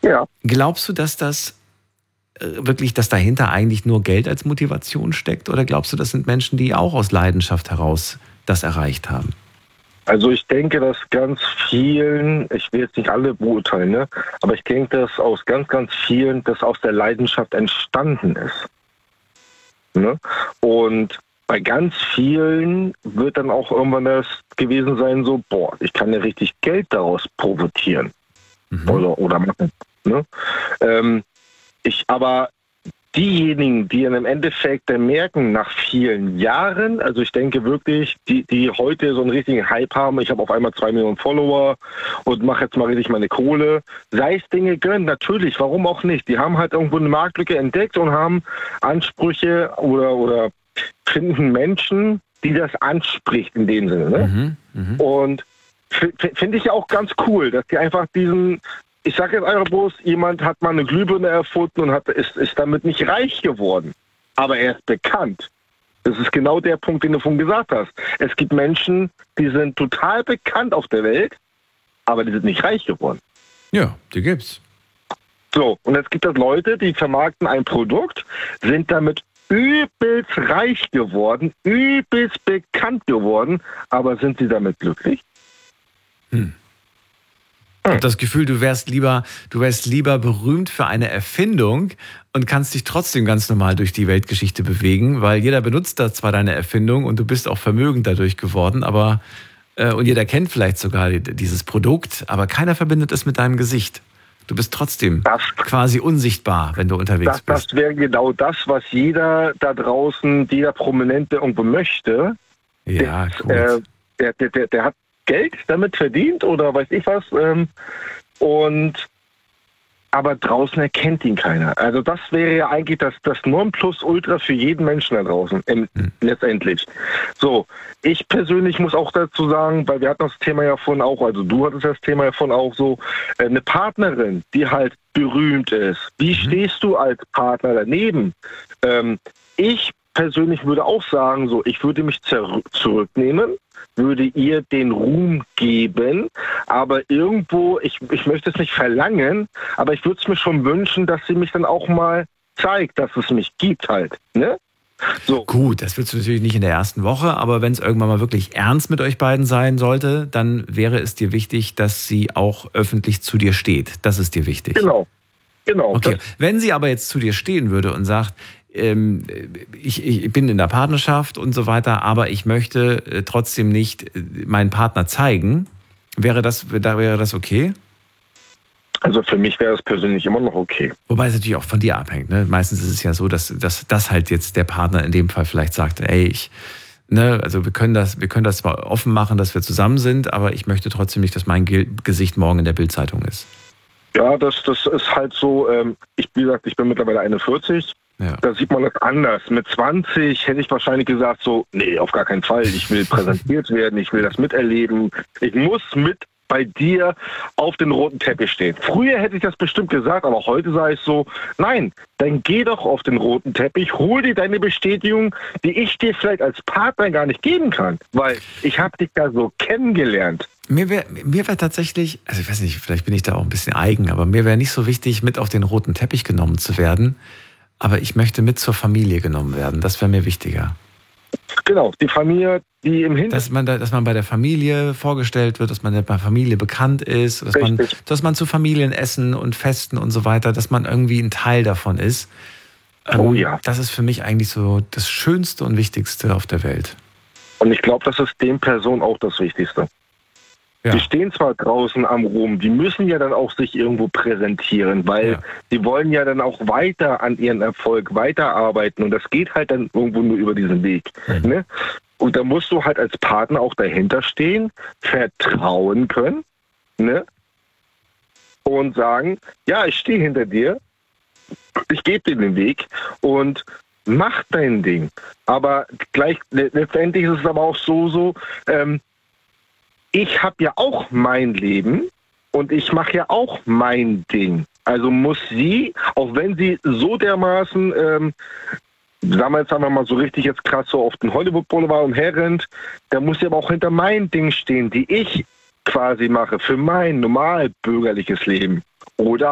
Ja. Glaubst du, dass das wirklich, dass dahinter eigentlich nur Geld als Motivation steckt? Oder glaubst du, das sind Menschen, die auch aus Leidenschaft heraus das erreicht haben? Also ich denke, dass ganz vielen, ich will jetzt nicht alle beurteilen, ne? Aber ich denke, dass aus ganz, ganz vielen das aus der Leidenschaft entstanden ist. Ne? Und bei ganz vielen wird dann auch irgendwann das gewesen sein, so, boah, ich kann ja richtig Geld daraus profitieren. Oder machen. Ne? Aber diejenigen, die dann im Endeffekt dann merken, nach vielen Jahren, also ich denke wirklich, die heute so einen richtigen Hype haben, ich habe auf einmal 2 Millionen Follower und mache jetzt mal richtig meine Kohle, sei es Dinge gönnen, natürlich, warum auch nicht? Die haben halt irgendwo eine Marktlücke entdeckt und haben Ansprüche oder finden Menschen, die das anspricht in dem Sinne. Ne? Und finde ich ja auch ganz cool, dass die einfach diesen, ich sage jetzt einfach bloß, jemand hat mal eine Glühbirne erfunden und ist damit nicht reich geworden. Aber er ist bekannt. Das ist genau der Punkt, den du vorhin gesagt hast. Es gibt Menschen, die sind total bekannt auf der Welt, aber die sind nicht reich geworden. Ja, die gibt's. So, und jetzt gibt es Leute, die vermarkten ein Produkt, sind damit übelst reich geworden, übelst bekannt geworden, aber sind sie damit glücklich? Ich habe das Gefühl, du wärst lieber berühmt für eine Erfindung und kannst dich trotzdem ganz normal durch die Weltgeschichte bewegen, weil jeder benutzt da zwar deine Erfindung und du bist auch vermögend dadurch geworden, aber und jeder kennt vielleicht sogar dieses Produkt, aber keiner verbindet es mit deinem Gesicht. Du bist trotzdem quasi unsichtbar, wenn du unterwegs bist. Das wäre genau das, was jeder da draußen, jeder Prominente irgendwo möchte. Ja, gut. Der hat Geld damit verdient oder weiß ich was. Aber draußen erkennt ihn keiner. Also das wäre ja eigentlich das Nonplusultra für jeden Menschen da draußen, letztendlich. So, ich persönlich muss auch dazu sagen, weil wir hatten das Thema ja vorhin auch, also du hattest das Thema ja vorhin auch so, eine Partnerin, die halt berühmt ist. Wie stehst du als Partner daneben? Ich persönlich würde auch sagen, so, ich würde mich zurücknehmen, würde ihr den Ruhm geben, aber irgendwo, ich möchte es nicht verlangen, aber ich würde es mir schon wünschen, dass sie mich dann auch mal zeigt, dass es mich gibt halt, ne? So. Gut, das willst du natürlich nicht in der ersten Woche, aber wenn es irgendwann mal wirklich ernst mit euch beiden sein sollte, dann wäre es dir wichtig, dass sie auch öffentlich zu dir steht. Das ist dir wichtig. Genau. Okay, wenn sie aber jetzt zu dir stehen würde und sagt, ich bin in der Partnerschaft und so weiter, aber ich möchte trotzdem nicht meinen Partner zeigen. Wäre das okay? Also für mich wäre es persönlich immer noch okay. Wobei es natürlich auch von dir abhängt. Ne? Meistens ist es ja so, dass halt jetzt der Partner in dem Fall vielleicht sagt, ey, also wir können das zwar offen machen, dass wir zusammen sind, aber ich möchte trotzdem nicht, dass mein Gesicht morgen in der Bildzeitung ist. Ja, das ist halt so, wie gesagt, ich bin mittlerweile 41. Ja. Da sieht man das anders. Mit 20 hätte ich wahrscheinlich gesagt so, nee, auf gar keinen Fall. Ich will präsentiert werden, ich will das miterleben. Ich muss mit bei dir auf den roten Teppich stehen. Früher hätte ich das bestimmt gesagt, aber heute sage ich so, nein, dann geh doch auf den roten Teppich, hol dir deine Bestätigung, die ich dir vielleicht als Partner gar nicht geben kann, weil ich habe dich da so kennengelernt. Mir wär tatsächlich, also ich weiß nicht, vielleicht bin ich da auch ein bisschen eigen, aber mir wäre nicht so wichtig, mit auf den roten Teppich genommen zu werden, aber ich möchte mit zur Familie genommen werden. Das wäre mir wichtiger. Genau, die Familie, die im Hintergrund... Dass man bei der Familie vorgestellt wird, dass man bei der Familie bekannt ist, dass man zu Familienessen und Festen und so weiter, dass man irgendwie ein Teil davon ist. Oh ja. Das ist für mich eigentlich so das Schönste und Wichtigste auf der Welt. Und ich glaube, das ist den Personen auch das Wichtigste. Ja. Die stehen zwar draußen am Ruhm, die müssen ja dann auch sich irgendwo präsentieren, weil die wollen ja dann auch weiter an ihren Erfolg weiterarbeiten und das geht halt dann irgendwo nur über diesen Weg. Ne? Und da musst du halt als Partner auch dahinter stehen, vertrauen können, ne? Und sagen, ja, ich stehe hinter dir, ich gebe dir den Weg und mach dein Ding. Aber letztendlich ist es aber auch so, ich habe ja auch mein Leben und ich mache ja auch mein Ding. Also muss sie, auch wenn sie so dermaßen, sagen wir jetzt einfach mal so richtig jetzt krass so auf den Hollywood Boulevard umherrennt, da muss sie aber auch hinter mein Ding stehen, die ich quasi mache für mein normal bürgerliches Leben. Oder